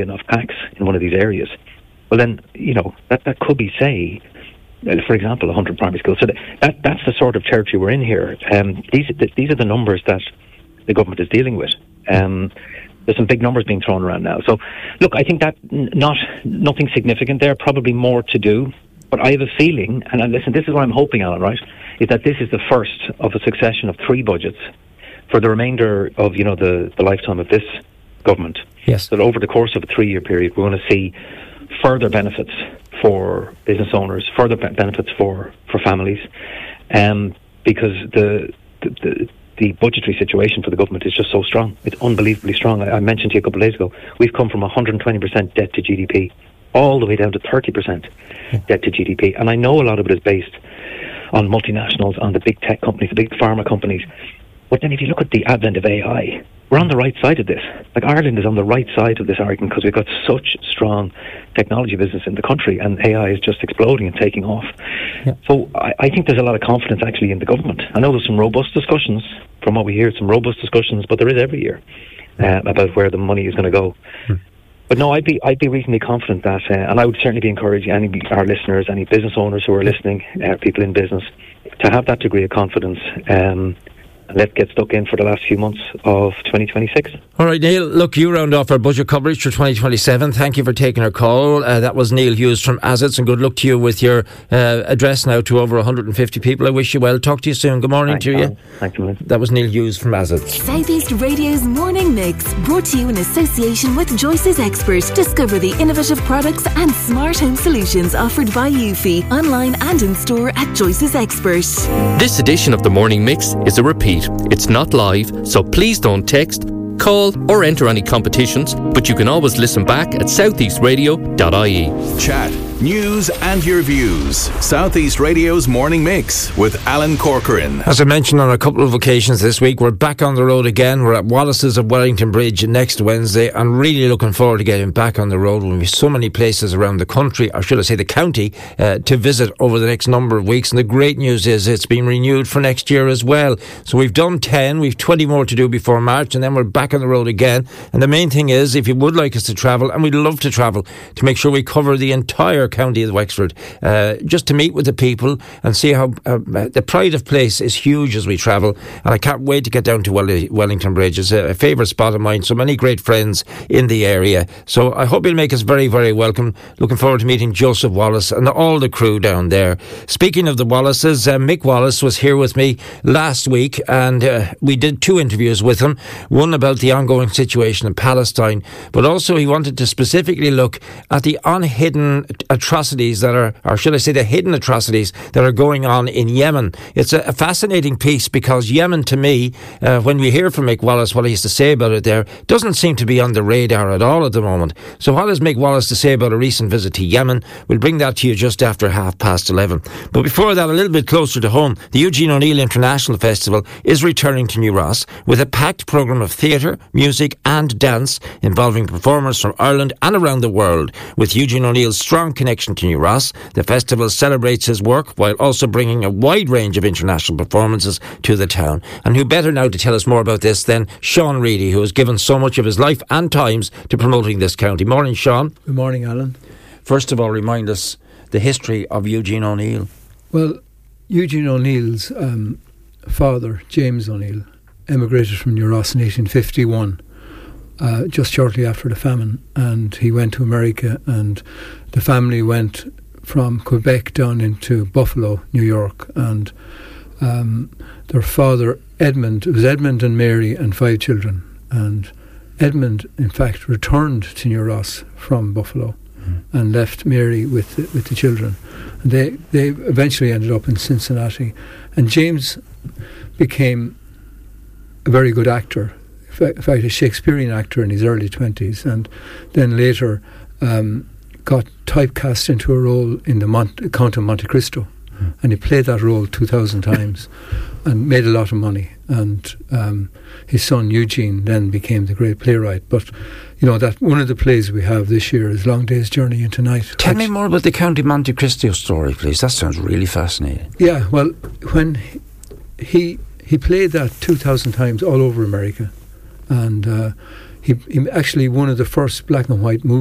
enough tax in one of these areas, well then, that could be, say, for example, 100 primary schools. So that's the sort of territory we're in here. These are the numbers that the government is dealing with. There's some big numbers being thrown around now. So, look, I think that nothing significant there, probably more to do. But I have a feeling, and listen, this is what I'm hoping, Alan, right, is that this is the first of a succession of 3 budgets for the remainder of, the lifetime of this government. Yes. That over the course of a 3-year period, we're going to see further benefits for business owners, further benefits for families, because the budgetary situation for the government is just so strong. It's unbelievably strong. I mentioned to you a couple of days ago, we've come from 120% debt to GDP all the way down to 30% debt to GDP. And I know a lot of it is based on multinationals, on the big tech companies, the big pharma companies. But then if you look at the advent of AI, we're on the right side of this. Like, Ireland is on the right side of this argument because we've got such strong technology business in the country, and AI is just exploding and taking off. Yeah. So I think there's a lot of confidence actually in the government. I know there's some robust discussions, from what we hear, but there is every year about where the money is going to go. But no, I'd be reasonably confident that, and I would certainly be encouraging our listeners, any business owners who are listening, people in business, to have that degree of confidence. Let's get stuck in for the last few months of 2026. All right, Neil, look, you round off our budget coverage for 2027. Thank you for taking our call. That was Neil Hughes from Assets, and good luck to you with your address now to over 150 people. I wish you well. Talk to you soon. Good morning to you. Thank you. That was Neil Hughes from Assets. South East Radio's Morning Mix, brought to you in association with Joyce's Expert. Discover the innovative products and smart home solutions offered by Eufy, online and in store at Joyce's Expert. This edition of the Morning Mix is a repeat. It's not live, so please don't text, call or enter any competitions, but you can always listen back at southeastradio.ie. Chat, news and your views. South East Radio's Morning Mix with Alan Corcoran. As I mentioned on a couple of occasions this week, we're back on the road again. We're at Wallace's of Wellington Bridge next Wednesday. I'm really looking forward to getting back on the road. We'll be so many places around the country, or should I say the county, to visit over the next number of weeks. And the great news is it's been renewed for next year as well. So we've done 10, we've 20 more to do before March, and then we're back on the road again. And the main thing is, if you would like us to travel, and we'd love to travel, to make sure we cover the entire county of Wexford, just to meet with the people and see how the pride of place is huge as we travel. And I can't wait to get down to Wellington Bridge. It's a favourite spot of mine. So many great friends in the area. So I hope you'll make us very, very welcome. Looking forward to meeting Joseph Wallace and all the crew down there. Speaking of the Wallaces, Mick Wallace was here with me last week, and we did 2 interviews with him. One about the ongoing situation in Palestine, but also he wanted to specifically look at the unhidden atrocities that are, or should I say the hidden atrocities that are going on in Yemen. It's a fascinating piece, because Yemen, to me, when we hear from Mick Wallace, what he has to say about it there, doesn't seem to be on the radar at all at the moment. So what has Mick Wallace to say about a recent visit to Yemen? We'll bring that to you just after 11:30. But before that, a little bit closer to home, the Eugene O'Neill International Festival is returning to New Ross with a packed programme of theatre, music and dance involving performers from Ireland and around the world. With Eugene O'Neill's strong connection to New Ross, the festival celebrates his work while also bringing a wide range of international performances to the town. And who better now to tell us more about this than Sean Reedy, who has given so much of his life and times to promoting this county. Morning, Sean. Good morning, Alan. First of all, remind us the history of Eugene O'Neill. Well, Eugene O'Neill's father, James O'Neill, emigrated from New Ross in 1851, just shortly after the famine, and he went to America, and the family went from Quebec down into Buffalo, New York, and their father, Edmund, it was Edmund and Mary and 5 children, and Edmund, in fact, returned to New Ross from Buffalo and left Mary with the children. And they eventually ended up in Cincinnati, and James became a very good actor, in fact a Shakespearean actor in his early 20s, and then later got typecast into a role in the Count of Monte Cristo, and he played that role 2,000 times and made a lot of money, and his son Eugene then became the great playwright. But you know that one of the plays we have this year is Long Day's Journey into Night. Tell me more about the Count of Monte Cristo story, please. That sounds really fascinating. Yeah, well, when he played that 2,000 times all over America, and he actually one of the first black and white movies